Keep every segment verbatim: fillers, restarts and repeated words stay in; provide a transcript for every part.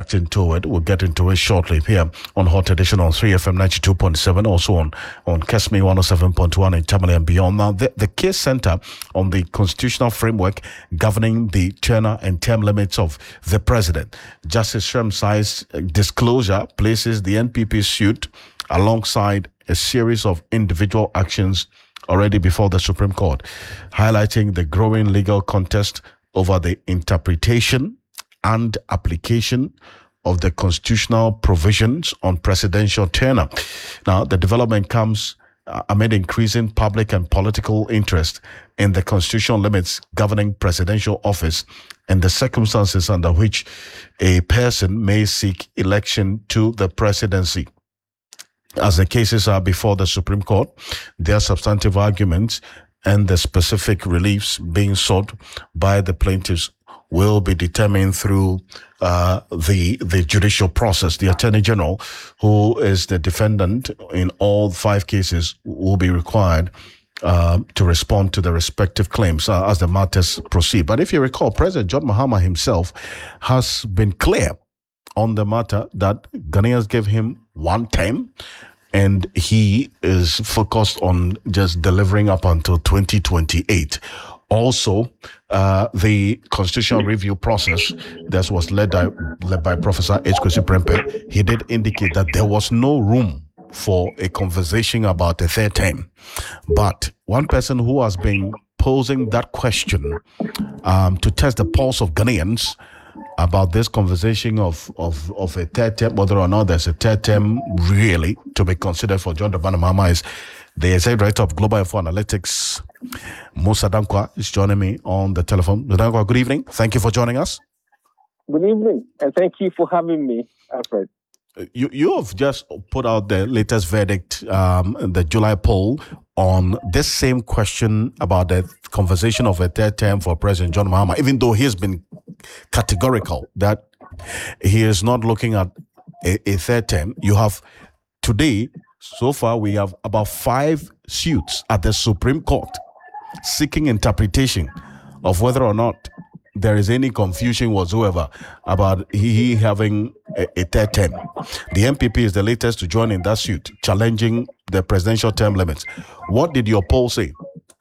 react into it. We'll get into it shortly here on Hot Edition on three F M ninety-two point seven, also on, on Kesme one oh seven point one in Tamale and beyond. Now, the, the case center on the constitutional framework governing the tenure and term limits of the president. Justice Shremsai's disclosure places the N P P suit alongside a series of individual actions already before the Supreme Court, highlighting the growing legal contest over the interpretation and application of the constitutional provisions on presidential tenure. Now, the development comes uh, amid increasing public and political interest in the constitutional limits governing presidential office and the circumstances under which a person may seek election to the presidency. As the cases are before the Supreme Court, their substantive arguments and the specific reliefs being sought by the plaintiffs will be determined through uh, the the judicial process. The Attorney General, who is the defendant in all five cases, will be required uh, to respond to the respective claims uh, as the matters proceed. But if you recall, President John Mahama himself has been clear on the matter that Ghanaians gave him one term, and he is focused on just delivering up until twenty twenty-eight. Also, uh, the constitutional review process that was led by, led by Professor H. Kwesi Prempeh, he did indicate that there was no room for a conversation about a third term. But one person who has been posing that question um, to test the pulse of Ghanaians about this conversation of, of, of a third term, whether or not there's a third term really to be considered for John Dramani Mahama, is the Executive Director of Global Info Analytics, Musa Dankwa, is joining me on the telephone. Dankwa, good evening. Thank you for joining us. Good evening, and thank you for having me, Alfred. You you have just put out the latest verdict, um, the July poll, on this same question about the conversation of a third term for President John Mahama, even though he's been categorical that he is not looking at a, a third term. You have today, so far, we have about five suits at the Supreme Court seeking interpretation of whether or not there is any confusion whatsoever about he having a, a third term. The N P P is the latest to join in that suit, challenging the presidential term limits. What did your poll say?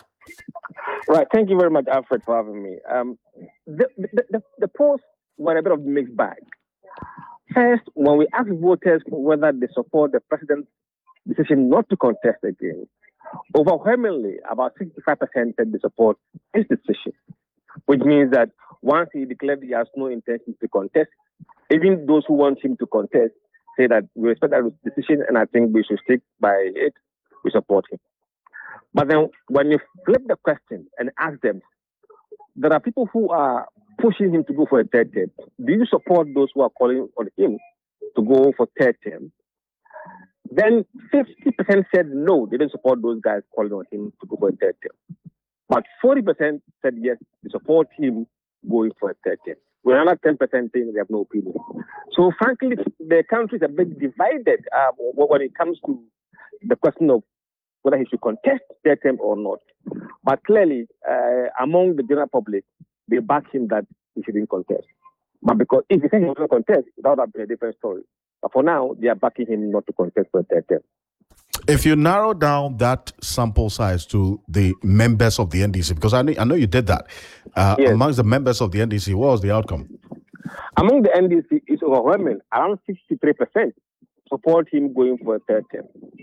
Right. Thank you very much, Alfred, for having me. Um, the, the, the, the polls were a bit of a mixed bag. First, when we asked voters whether they support the president's decision not to contest again, overwhelmingly, about sixty-five percent said they support his decision, which means that once he declared he has no intention to contest, even those who want him to contest say that we respect that decision and I think we should stick by it, we support him. But then when you flip the question and ask them, there are people who are pushing him to go for a third term. Do you support those who are calling on him to go for third term? Then fifty percent said no, they didn't support those guys calling on him to go for a third term. But forty percent said yes, they support him going for a third term. With another ten percent saying they have no opinion. So frankly, the country is a bit divided um, when it comes to the question of whether he should contest third term or not. But clearly, uh, among the general public, they back him that he shouldn't contest. But because if he said he doesn't contest, that would have been a different story. But for now, they are backing him not to contest for a third term. If you narrow down that sample size to the members of the N D C, because I know, I know you did that, uh, yes. Amongst the members of the N D C, what was the outcome? Among the N D C, it's overwhelming. Around sixty-three percent support him going for a third term.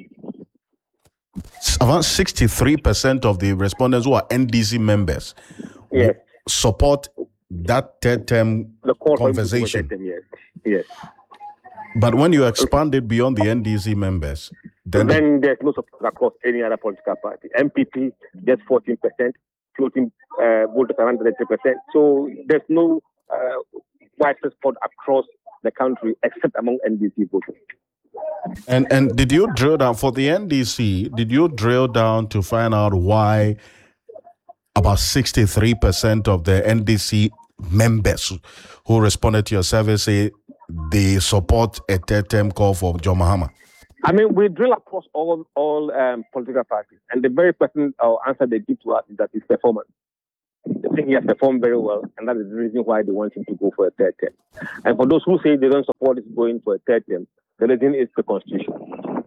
Around sixty-three percent of the respondents who are N D C members yes. support that third term the conversation. Term, yes. yes. But when you expand it beyond the N D C members, then, then there's no support across any other political party. M P P gets fourteen percent, floating uh, voters around thirty percent. So there's no uh, widespread support across the country except among N D C voters. And and did you drill down for the N D C? Did you drill down to find out why about sixty-three percent of the N D C members who responded to your survey say they support a third term call for John Mahama? I mean, we drill across all all um, political parties, and the very person or answer they give to us is that it's performance. They think he has performed very well, and that is the reason why they want him to go for a third term. And for those who say they don't support his going for a third term, the reason is the Constitution.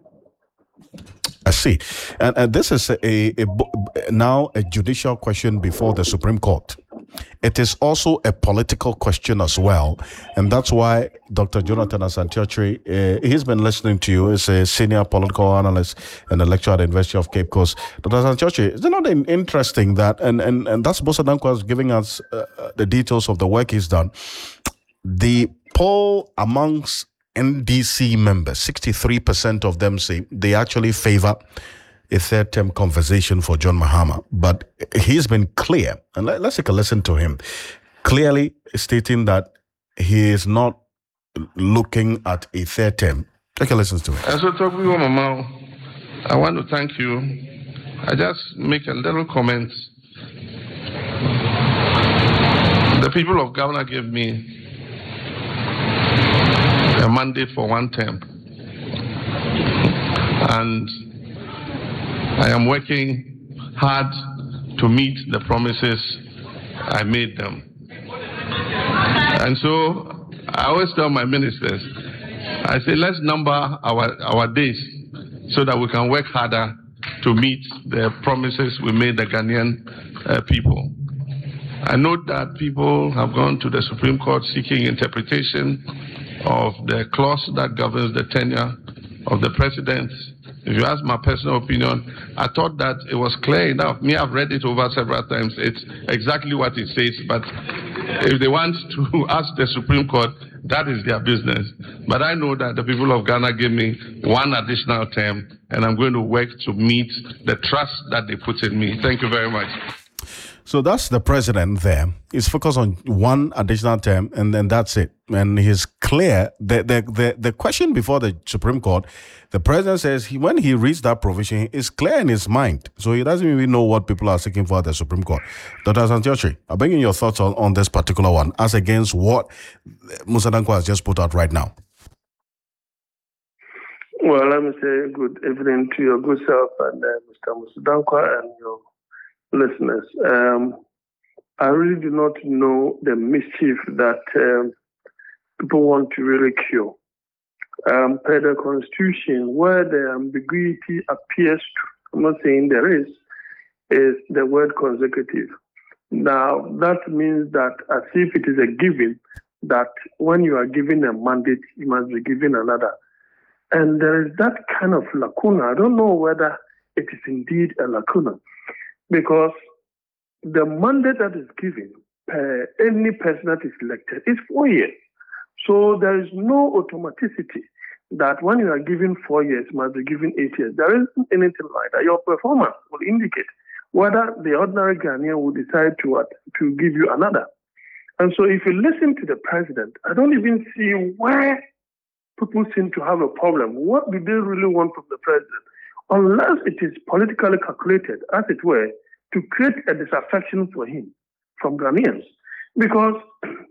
I see. And, and this is a, a, a now a judicial question before the Supreme Court. It is also a political question as well. And that's why Doctor Jonathan Asante-Okyere, uh, he's been listening to you. He's a senior political analyst and a lecturer at the University of Cape Coast. Doctor Asante-Okyere, is it not interesting that, and, and, and that's Bosa Danquah is giving us uh, the details of the work he's done. The poll amongst N D C members, sixty-three percent of them say they actually favor a third-term conversation for John Mahama. But he's been clear, and let, let's take a listen to him, clearly stating that he is not looking at a third term. Take a listen to him. As we talk with Mama, I want to thank you. I just make a little comment. The people of Ghana gave me a mandate for one term. And I am working hard to meet the promises I made them. And so I always tell my ministers, I say, let's number our, our days so that we can work harder to meet the promises we made the Ghanaian uh, people. I know that people have gone to the Supreme Court seeking interpretation of the clause that governs the tenure of the president. If you ask my personal opinion, I thought that it was clear enough. Me, I've read it over several times. It's exactly what it says. But if they want to ask the Supreme Court, that is their business. But I know that the people of Ghana gave me one additional term, and I'm going to work to meet the trust that they put in me. Thank you very much. So that's the president there. He's focused on one additional term, and then that's it. And he's clear. The, the, the, the question before the Supreme Court, the president says he, when he reads that provision, it's clear in his mind. So he doesn't even know what people are seeking for at the Supreme Court. Doctor Asante-Okyere, I'll bring in your thoughts on, on this particular one as against what Musa Danquah has just put out right now. Well, let me say good evening to your good self and uh, Mister Musa Danquah and your listeners. Um, I really do not know the mischief that um, people want to really cure. Um, per the Constitution, where the ambiguity appears to, I'm not saying there is, is the word consecutive. Now, that means that as if it is a given, that when you are given a mandate, you must be given another. And there is that kind of lacuna. I don't know whether it is indeed a lacuna, because the mandate that is given per any person that is elected is four years. So there is no automaticity that when you are given four years, you must be given eight years. There isn't anything like that. Your performance will indicate whether the ordinary Ghanaian will decide to, uh, to give you another. And so if you listen to the president, I don't even see where people seem to have a problem. What do they really want from the president? Unless it is politically calculated, as it were, to create a disaffection for him from Ghanaians. Because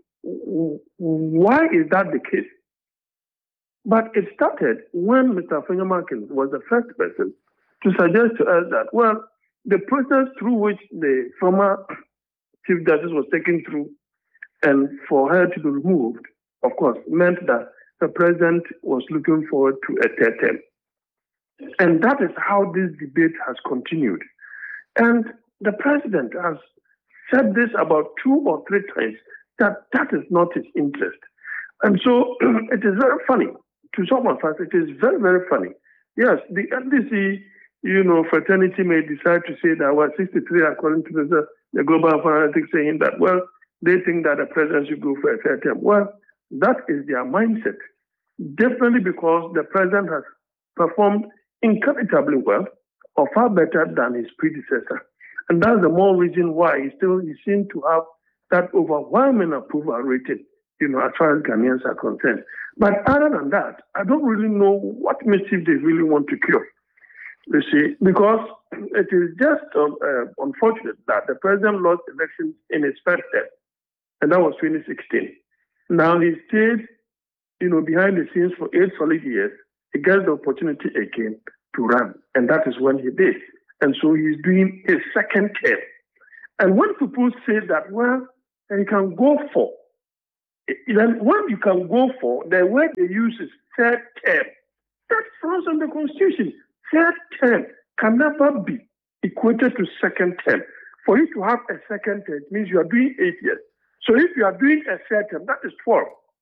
why is that the case? But it started when Mister Afenyo-Markin was the first person to suggest to us that, well, the process through which the former Chief Justice was taken through and for her to be removed, of course, meant that the president was looking forward to a third term. And that is how this debate has continued. And the president has said this about two or three times, that that is not his interest. And so it is very funny. To some of us, it is very, very funny. Yes, the N D C, you know, fraternity may decide to say that, well, sixty-three, according to the, the Global Analytics, saying that, well, they think that the president should go for a third term. Well, that is their mindset. Definitely because the president has performed incredibly well, or far better than his predecessor. And that's the more reason why he still he seems to have that overwhelming approval rating, you know, as far as Ghanaians are concerned. But other than that, I don't really know what mischief they really want to cure. You see, because it is just uh, uh, unfortunate that the president lost elections in his first term, and that was twenty sixteen. Now he stayed, you know, behind the scenes for eight solid years. He gets the opportunity again to run, and that is when he did. And so he's doing his second term. And when people say that, well, you can go for, then when you can go for, the word they use is third term. That sounds on the Constitution. Third term can never be equated to second term. For you to have a second term, it means you are doing eight years. So if you are doing a third term, that is twelve.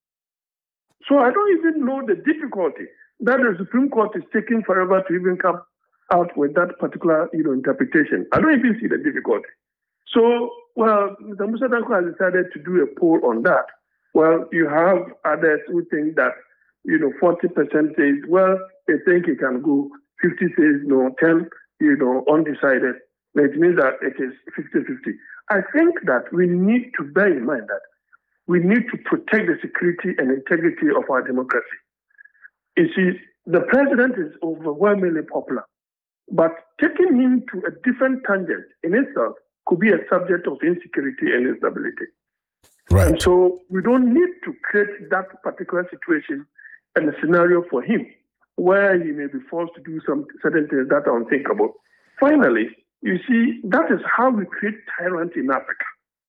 So I don't even know the difficulty that the Supreme Court is taking forever to even come out with that particular, you know, interpretation. I don't even see the difficulty. So, well, Mister Musa Dankwa has decided to do a poll on that. Well, you have others who think that, you know, forty percent says, well, they think it can go, fifty says no, ten, you know, undecided. It means that it is fifty-fifty. I think that we need to bear in mind that we need to protect the security and integrity of our democracy. You see, the president is overwhelmingly popular, but taking him to a different tangent in itself could be a subject of insecurity and instability. Right. And so we don't need to create that particular situation and a scenario for him where he may be forced to do some certain things that are unthinkable. Finally, you see, that is how we create tyrants in Africa.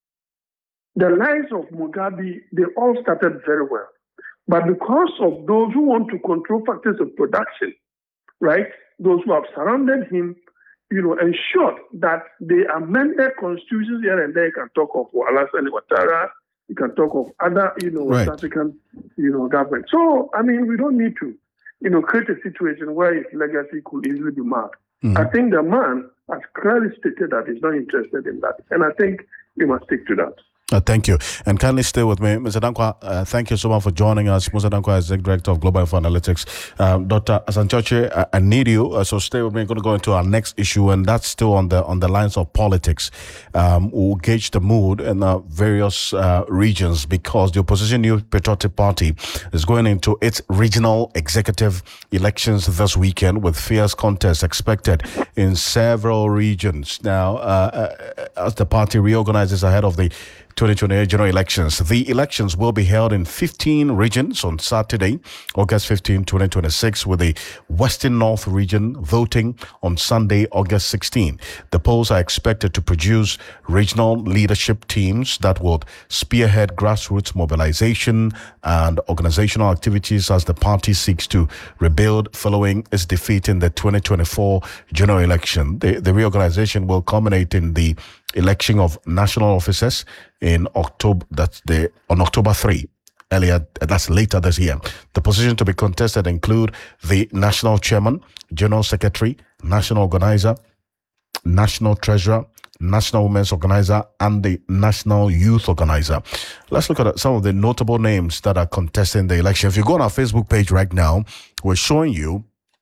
The lives of Mugabe, they all started very well. But because of those who want to control factors of production, right, those who have surrounded him, you know, ensured that they amended constitutions here and there. You can talk of Alassane Ouattara, you can talk of other, you know, right. West African, you know, governments. So, I mean, we don't need to, you know, create a situation where his legacy could easily be marked. Mm-hmm. I think the man has clearly stated that he's not interested in that. And I think we must stick to that. Uh, thank you. And kindly stay with me. Mister Dankwa, uh, thank you so much for joining us. Musa Dankwa is the Director of Global Info Analytics. Um, Doctor Asante-Oche, I, I need you. Uh, so stay with me. We're going to go into our next issue, and that's still on the on the lines of politics. Um, we'll gauge the mood in uh, various uh, regions because the opposition New Patriotic Party is going into its regional executive elections this weekend with fierce contests expected in several regions. Now, uh, uh, as the party reorganizes ahead of the twenty twenty-eight general elections. The elections will be held in fifteen regions on Saturday, August fifteenth, twenty twenty-six, with the Western North region voting on Sunday, August sixteenth. The polls are expected to produce regional leadership teams that would spearhead grassroots mobilization and organizational activities as the party seeks to rebuild following its defeat in the twenty twenty-four general election. The, the reorganization will culminate in the election of national officers in October. That's the on October third. Earlier, that's later this year. The positions to be contested include the national chairman, general secretary, national organizer, national treasurer, national women's organizer, and the national youth organizer. Let's look at some of the notable names that are contesting the election. If you go on our Facebook page right now, we're showing you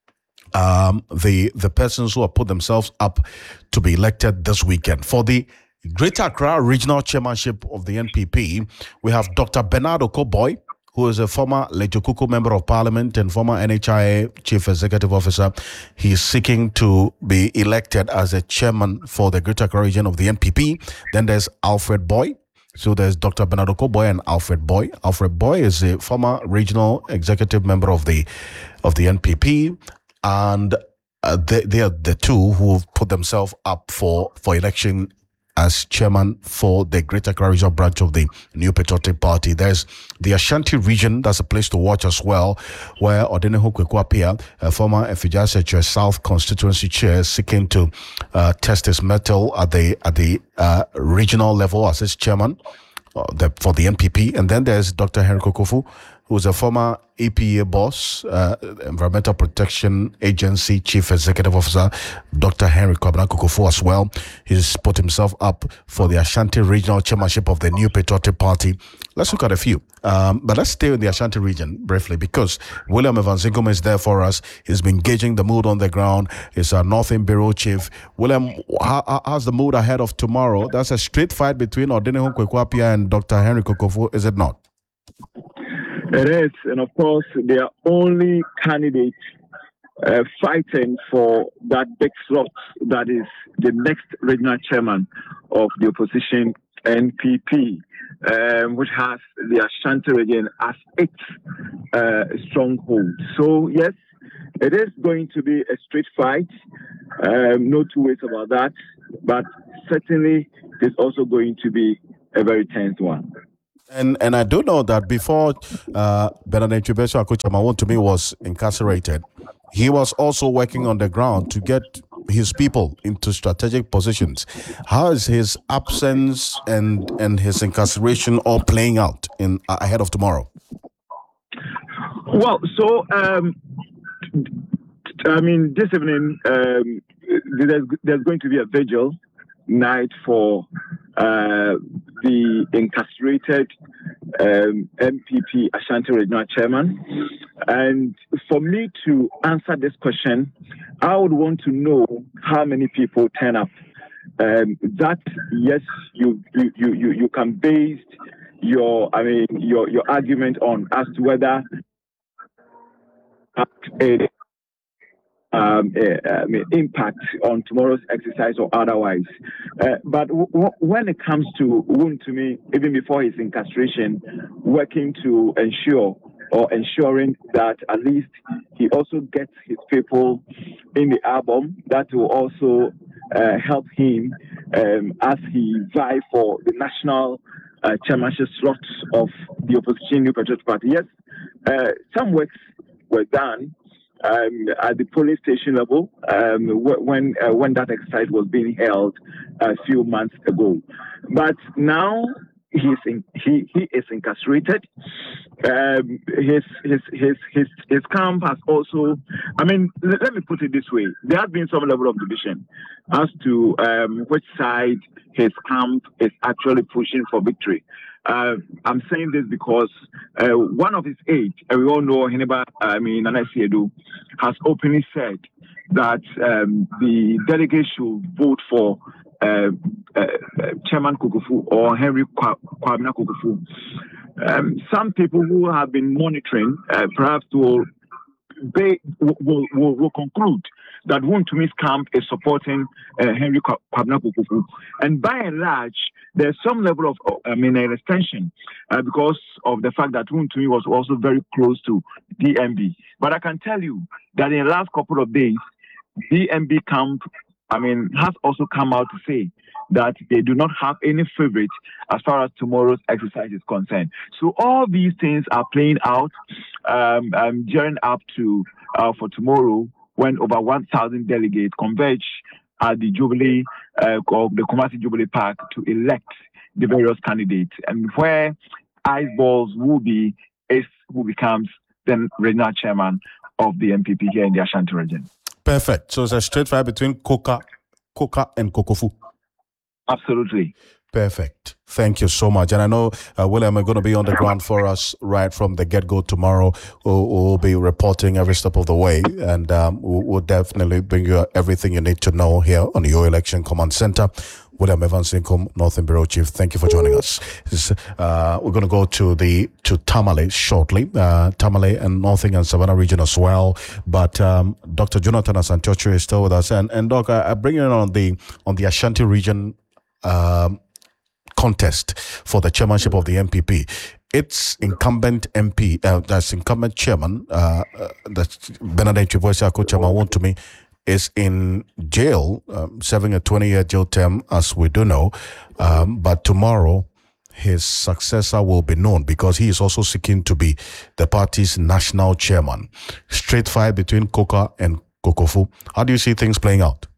Um, the the persons who have put themselves up to be elected this weekend. For the Greater Accra Regional Chairmanship of the N P P, we have Doctor Bernard Okoboy, who is a former Lejokoko Member of Parliament and former N H I A Chief Executive Officer. He is seeking to be elected as a chairman for the Greater Accra region of the N P P. Then there's Alfred Boy. So there's Doctor Bernard Okoboy and Alfred Boy. Alfred Boy is a former regional executive member of the of the N P P. And uh, they, they are the two who have put themselves up for, for election as chairman for the Greater Accra Regional branch of the New Patriotic Party. There's the Ashanti region. That's a place to watch as well, where Odeneho Kweku-Appiah, a former Effigjase South constituency chair, seeking to uh, test his mettle at the at the uh, regional level as his chairman uh, the, for the N P P. And then there's Doctor Henry Kokofu, who's a former E P A boss, uh, Environmental Protection Agency Chief Executive Officer, Doctor Henry Kwabena Kokofu as well. He's put himself up for the Ashanti Regional Chairmanship of the New Patriotic Party. Let's look at a few. Um, but let's stay in the Ashanti region briefly because William Evans Ngum is there for us. He's been gauging the mood on the ground. He's our Northern Bureau Chief. William, how, how's the mood ahead of tomorrow? That's a straight fight between Odeneho Kweku-Appiah and Doctor Henry Kokofu, is it not? It is, and of course, they are only candidates uh, fighting for that big slot that is the next regional chairman of the opposition N P P, um, which has the Ashanti region as its uh, stronghold. So, yes, it is going to be a straight fight, um, no two ways about that, but certainly is also going to be a very tense one. And and I do know that before uh, Bonaventure Akosua-Mawuntumi to me was incarcerated, he was also working on the ground to get his people into strategic positions. How is his absence and and his incarceration all playing out in uh, ahead of tomorrow? Well, so um, I mean, this evening um, there's, there's going to be a vigil night for uh, the incarcerated um, M P P Ashanti Regional Chairman. And for me to answer this question, I would want to know how many people turn up. Um, that yes, you you you you can base your I mean your your argument on as to whether a Um, uh, I mean, impact on tomorrow's exercise or otherwise. Uh, but w- w- when it comes to Wontumi, even before his incarceration, working to ensure or ensuring that at least he also gets his people in the album, that will also uh, help him um, as he vie for the national uh, chairmanship slot of the opposition New Patriotic Party. Yes, uh, some works were done Um, at the police station level um, when uh, when that exercise was being held a few months ago, but now he's in, he he is incarcerated. Um, his his his his his camp has also. I mean, let, let me put it this way: there has been some level of division as to um, which side his camp is actually pushing for victory. Uh, I'm saying this because uh, one of his aides, and we all know Heniba, I mean, Anasi Edu, has openly said that um, the delegates should vote for uh, uh, Chairman Kokofu or Henry Kwabena Kokofu. Um, some people who have been monitoring, uh, perhaps will, they will, will, will conclude that Wontumi's camp is supporting uh, Henry Kwabena Kokofu. And by and large, there's some level of, I mean, an extension uh, because of the fact that Wontumi was also very close to D M B. But I can tell you that in the last couple of days, D M B camp, I mean, has also come out to say that they do not have any favorite as far as tomorrow's exercise is concerned. So all these things are playing out, um, um, gearing up to uh, for tomorrow when over one thousand delegates converge at the Jubilee uh, of the Kumasi Jubilee Park to elect the various candidates, and where ice balls will be is who becomes the regional chairman of the M P P here in the Ashanti region. Perfect. So it's a straight fight between Koka, Koka and Kokofu. Absolutely. Perfect. Thank you so much. And I know, uh, William, are going to be on the ground for us right from the get-go tomorrow. We'll, we'll be reporting every step of the way, and um, we'll, we'll definitely bring you everything you need to know here on your Election Command Center. William Evans Lincoln, Northern Bureau Chief, thank you for joining us. This, uh, we're going to go to the to Tamale shortly, uh, Tamale and Northern and Savannah region as well. But um, Doctor Jonathan Asantiocho is still with us, and and Doc, I, I bring you in on the on the Ashanti region um, contest for the chairmanship of the M P P. Its incumbent M P, uh, that's incumbent chairman, uh, uh, that's Bonaventure Akosua-Mawuntumi, is in jail, um, serving a twenty-year jail term, as we do know. Um, but tomorrow, his successor will be known because he is also seeking to be the party's national chairman. Straight fight between Koka and Kokofu. How do you see things playing out?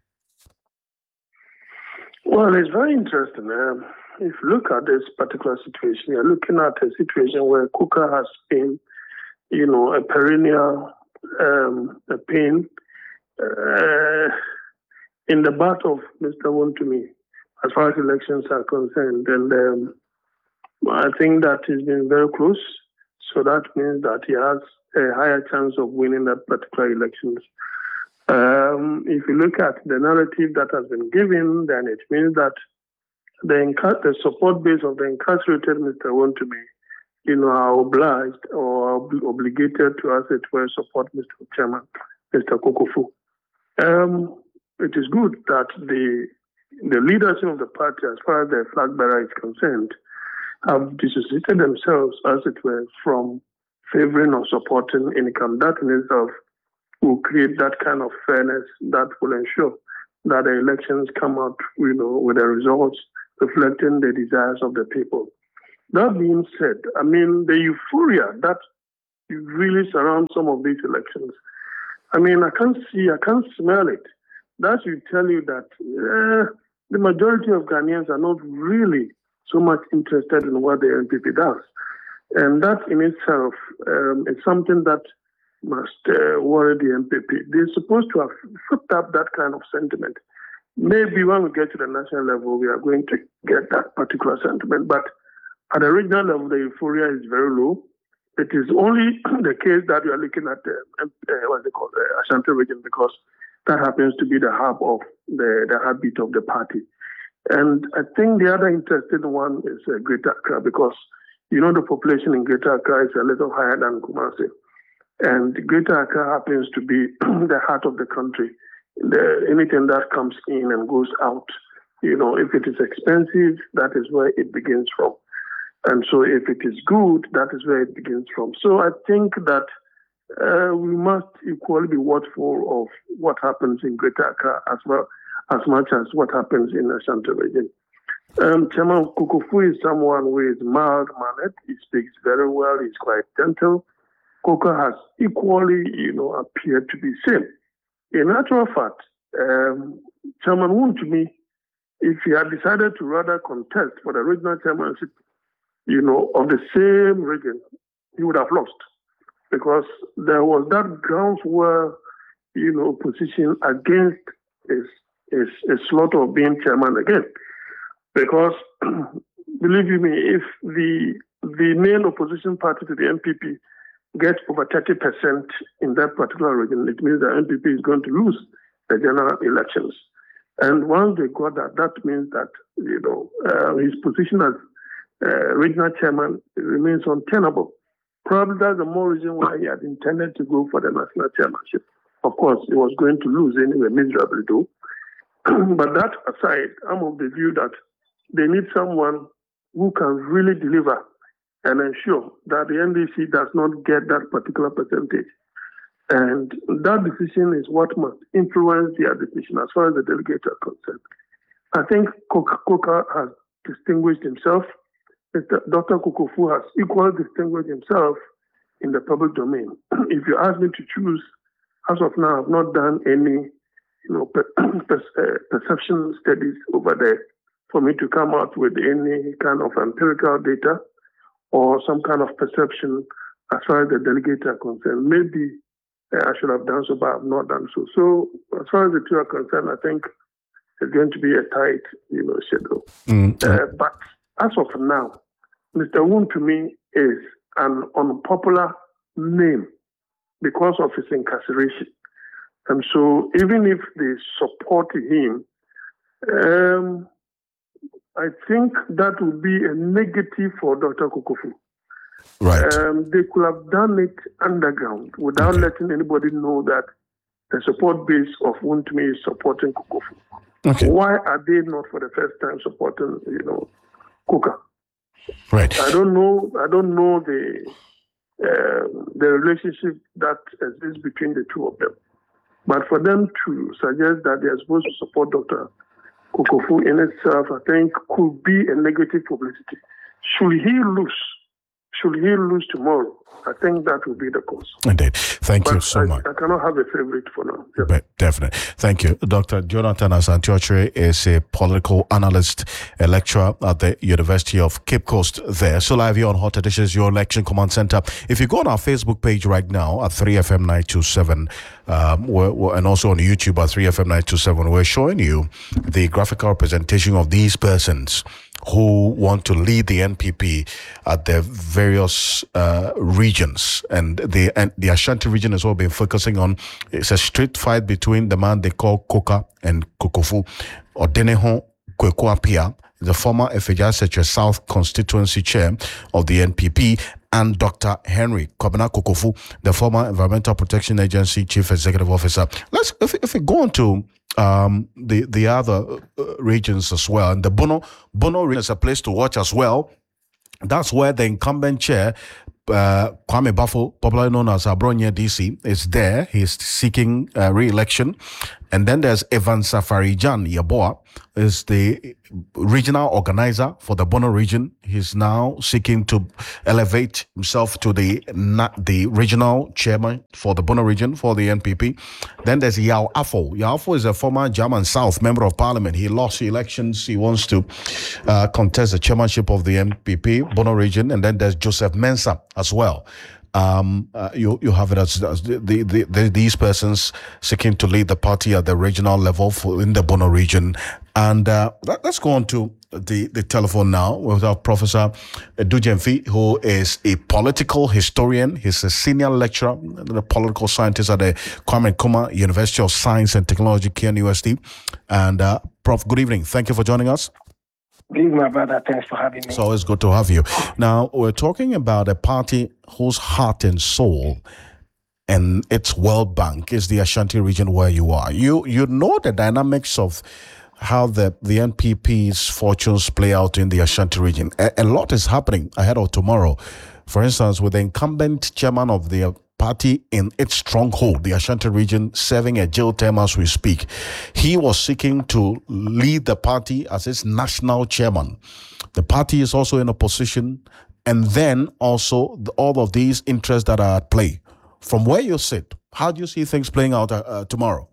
Well, it's very interesting. Um, if you look at this particular situation, you're looking at a situation where Koka has been, you know, a perennial um, a pain Uh, in the back of Mister Wontumi, as far as elections are concerned. And um, I think that he's been very close. So that means that he has a higher chance of winning that particular elections. Um, if you look at the narrative that has been given, then it means that the, inca- the support base of the incarcerated Mister Wontumi, you know, are obliged or ob- obligated to, as it were, support Mister Chairman, Mister Kokofu. Um, it is good that the the leadership of the party, as far as the flag bearer is concerned, have dissociated themselves, as it were, from favoring or supporting income. That in itself will create that kind of fairness that will ensure that the elections come out, you know, with the results reflecting the desires of the people. That being said, I mean, the euphoria that really surrounds some of these elections, I mean, I can't see, I can't smell it. That should tell you that uh, the majority of Ghanaians are not really so much interested in what the N P P does. And that in itself um, is something that must uh, worry the N P P. They're supposed to have flipped up that kind of sentiment. Maybe when we get to the national level, we are going to get that particular sentiment. But at the regional level, the euphoria is very low. It is only the case that we are looking at the, uh, what's it called, the Ashanti region, because that happens to be the hub of the, the heartbeat of the party. And I think the other interesting one is uh, Greater Accra, because, you know, the population in Greater Accra is a little higher than Kumasi. And Greater Accra happens to be the heart of the country. The, anything that comes in and goes out, you know, if it is expensive, that is where it begins from. And so if it is good, that is where it begins from. So I think that uh, we must equally be watchful of what happens in Greater Accra as well, as much as what happens in the Ashanti region. Um, Chairman Kukufu is someone who is mild-mannered. He speaks very well. He's quite gentle. Coker has equally, you know, appeared to be same. In actual fact, um, Chairman Woon, to me, if he had decided to rather contest for the regional chairmanship, you know, of the same region, he would have lost, because there was that groundswell, you know, position against his, his, his slot of being chairman again. Because, believe you me, if the the main opposition party to the N P P gets over thirty percent in that particular region, it means the N P P is going to lose the general elections. And once they got that, that means that, you know, uh, his position as uh, regional chairman remains untenable. Probably that's the more reason why he had intended to go for the national chairmanship. Of course, he was going to lose anyway, miserably though. But that aside, I'm of the view that they need someone who can really deliver and ensure that the N D C does not get that particular percentage. And that decision is what must influence their decision as far as the delegates are concerned. I think Coker has distinguished himself. Doctor Kukufu has equally distinguished himself in the public domain. If you ask me to choose, as of now, I've not done any you know, per, per, uh, perception studies over there for me to come out with any kind of empirical data or some kind of perception as far as the delegates are concerned. Maybe uh, I should have done so, but I've not done so. So as far as the two are concerned, I think it's going to be a tight, you know, schedule. Mm-hmm. Uh, but as of now, Mister Woon to me is an unpopular name because of his incarceration. And so even if they support him, um, I think that would be a negative for Doctor Kukufu. Right. Um, they could have done it underground without okay. letting anybody know that the support base of Wontumi is supporting Kukufu. Okay. Why are they not for the first time supporting, you know, Kuka? Right. I don't know. I don't know the uh, the relationship that exists between the two of them. But for them to suggest that they are supposed to support Doctor Kukufu in itself, I think, could be a negative publicity. Should he lose, should he lose tomorrow, I think that will be the cause. Indeed. Thank but you so I, much. I cannot have a favorite for now. Yeah. But definitely. Thank you. Doctor Jonathan Asante-Okyere is a political analyst, a lecturer at the University of Cape Coast there. So live here on Hot Editions, your election command center. If you go on our Facebook page right now at three F M nine two seven, um, we're, we're, and also on YouTube at three F M nine two seven, we're showing you the graphical representation of these persons who want to lead the N P P at their various uh, regions. And the and the Ashanti region has all been focusing on, it's a street fight between the man they call Coker and Kukufu. Odenehon Kweku-Appiah, the former Efeja Secretary South constituency chair of the N P P, and Doctor Henry Kobena Kukufu, the former Environmental Protection Agency chief executive officer. Let's if, if we go on to um, the the other uh, regions as well, and the Bono Bono region is a place to watch as well. That's where the incumbent chair, uh, Kwame Bafo, popularly known as Abronya D C, is there. He's seeking uh, re-election. And then there's Evan Safari Jan Yaboa, is the regional organizer for the Bono region. He's now seeking to elevate himself to the the regional chairman for the Bono region for the N P P. Then there's Yao Afo. Yao Afo is a former German South member of parliament. He lost the elections. He wants to uh, contest the chairmanship of the N P P, Bono region. And then there's Joseph Mensah as well. Um, uh, you you have it as, as the, the, the, these persons seeking to lead the party at the regional level for in the Bono region. And uh, let, let's go on to the, the telephone now with our Professor Du Gyamfi, who is a political historian. He's a senior lecturer, a political scientist at the Kwame Nkrumah University of Science and Technology, K N U S T. And uh, Prof, good evening. Thank you for joining us. Good evening, my brother. Thanks for having me. It's always good to have you. Now, we're talking about a party whose heart and soul and its World Bank is the Ashanti region where you are. You you know the dynamics of how the, the N P P's fortunes play out in the Ashanti region. A, a lot is happening ahead of tomorrow. For instance, with the incumbent chairman of the party in its stronghold, the Ashanti region, serving a jail term as we speak. He was seeking to lead the party as its national chairman. The party is also in opposition, and then also the, all of these interests that are at play. From where you sit, how do you see things playing out uh, uh, tomorrow?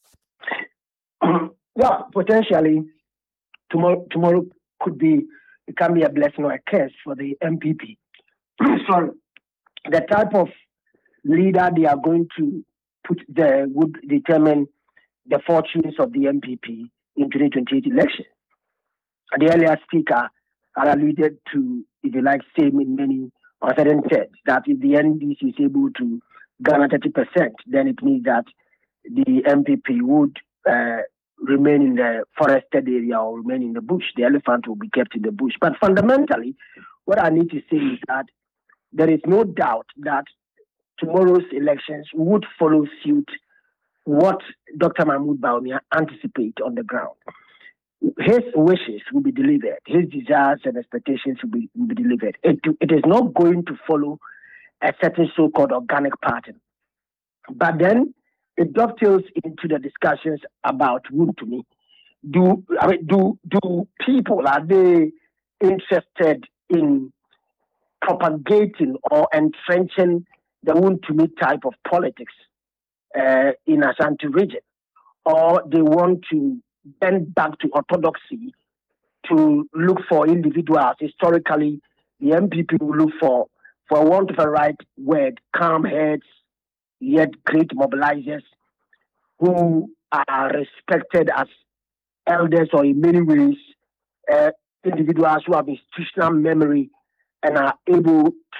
Yeah, potentially tomorrow. Tomorrow could be it can be a blessing or a curse for the N P P. So the type of leader they are going to put there would determine the fortunes of the N P P in twenty twenty-eight election. The earlier speaker had alluded to, if you like, same in many uncertain terms, that if the N D C is able to garner thirty percent, then it means that the N P P would uh, remain in the forested area or remain in the bush. The elephant will be kept in the bush. But fundamentally, what I need to say is that there is no doubt that tomorrow's elections would follow suit what Doctor Mahmoud Bawumia anticipates on the ground. His wishes will be delivered. His desires and expectations will be, will be delivered. It, it is not going to follow a certain so-called organic pattern. But then it dovetails into the discussions about Wontumi. Do I mean do do people, are they interested in propagating or entrenching the Wontumi type of politics uh, in Ashanti region, or they want to bend back to orthodoxy to look for individuals? Historically, the N P P will look for, for want of a right word, calm heads, yet great mobilizers who are respected as elders, or in many ways, uh, individuals who have institutional memory and are able